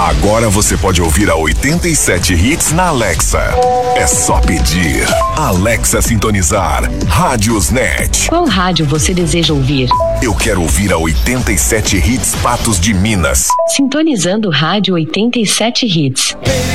Agora você pode ouvir a 87 Hits na Alexa. É só pedir. Alexa sintonizar Rádios Net. Qual rádio você deseja ouvir? Eu quero ouvir a 87 Hits Patos de Minas. Sintonizando Rádio 87 Hits.